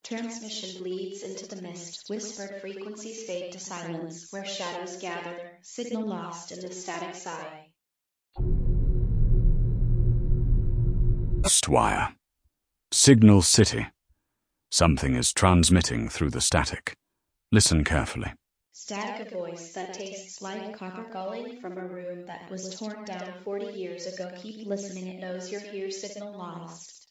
Transmission bleeds into the mist, whispered frequencies fade to silence, where shadows gather, signal lost in the static sigh. Wire. Signal City. Something is transmitting through the static. Listen carefully. Static, a voice that tastes like copper calling from a room that was torn down 40 years ago. Keep listening, it knows you're here. Signal lost.